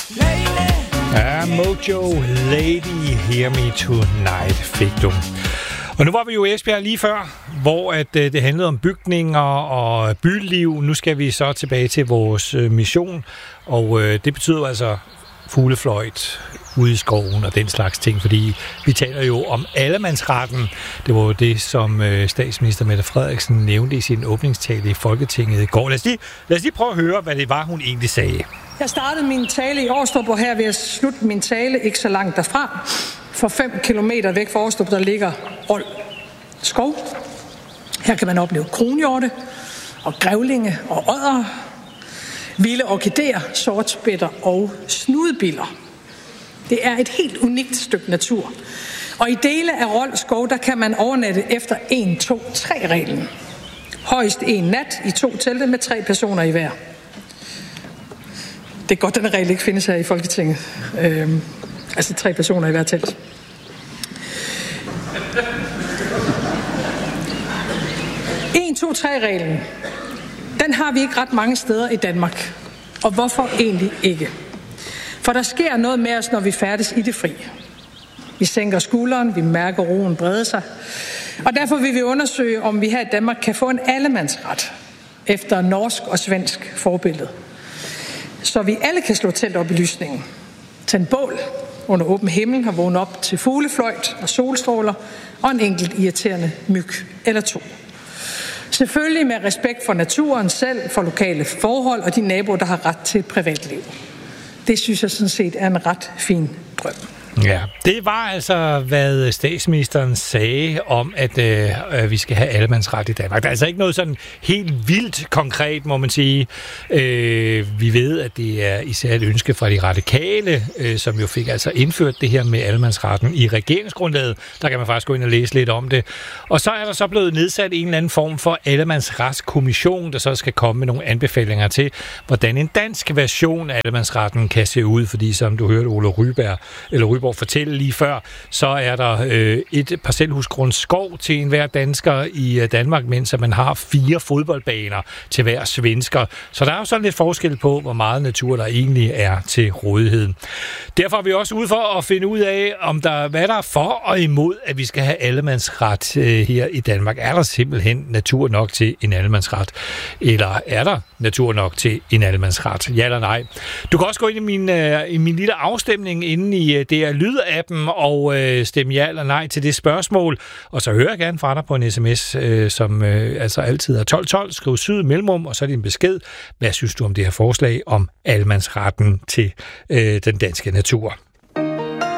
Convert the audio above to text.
Ja, Mojo Lady, Hear Me Tonight fik du. Og nu var vi jo i Esbjerg lige før, hvor det handlede om bygninger og byliv. Nu skal vi så tilbage til vores mission, og det betyder altså fuglefløjt ude i skoven og den slags ting, fordi vi taler jo om allemandsretten. Det var jo det, som statsminister Mette Frederiksen nævnte i sin åbningstale i Folketinget i går. Lad os lige prøve at høre, hvad det var, hun egentlig sagde. Jeg startede min tale i Årstrup, og her vil jeg slutte min tale ikke så langt derfra. For 5 kilometer væk fra Årstrup, der ligger Rold Skov. Her kan man opleve kronhjorte og grævlinge og odder, vilde orkideer, sortspætter og snudebiller. Det er et helt unikt stykke natur. Og i dele af Rold Skov, der kan man overnatte efter 1-2-3-reglen. Højst en nat i 2 telte med 3 personer i hver. Det er godt, den regel ikke findes her i Folketinget. Altså 3 personer i hver telt. En, 2, 3-reglen, den har vi ikke ret mange steder i Danmark. Og hvorfor egentlig ikke? For der sker noget med os, når vi færdes i det fri. Vi sænker skulderen, vi mærker roen brede sig. Og derfor vil vi undersøge, om vi her i Danmark kan få en allemandsret efter norsk og svensk forbillede. Så vi alle kan slå telt op i lysningen. Tænde bål under åben himmel og vågne op til fuglefløjt og solstråler og en enkelt irriterende myg eller 2. Selvfølgelig med respekt for naturen selv, for lokale forhold og de naboer, der har ret til et privatliv. Det synes jeg sådan set er en ret fin drøm. Ja, det var altså, hvad statsministeren sagde om, at vi skal have allemandsret i Danmark. Der er altså ikke noget sådan helt vildt konkret, må man sige. Vi ved, at det er især et ønske fra de radikale, som jo fik altså indført det her med allemandsretten i regeringsgrundlaget. Der kan man faktisk gå ind og læse lidt om det. Og så er der så blevet nedsat en eller anden form for allemandsretskommission, der så skal komme med nogle anbefalinger til, hvordan en dansk version af allemandsretten kan se ud. Fordi som du hørte Ole Ryborg fortælle lige før, så er der et parcelhusgrund skov til enhver dansker i Danmark, mens man har 4 fodboldbaner til hver svensker. Så der er jo sådan lidt forskel på, hvor meget natur der egentlig er til rådighed. Derfor er vi også ude for at finde ud af, hvad der er for og imod, at vi skal have allemandsret her i Danmark. Er der simpelthen natur nok til en allemandsret? Eller er der natur nok til en allemandsret? Ja eller nej? Du kan også gå ind i min lille afstemning inde i DR Lyd-appen og stemme ja eller nej til det spørgsmål. Og så hører jeg gerne fra dig på en sms, som altså altid er 1212. Skriv syd mellemrum, og så er din besked. Hvad synes du om det her forslag om allemandsretten til den danske natur?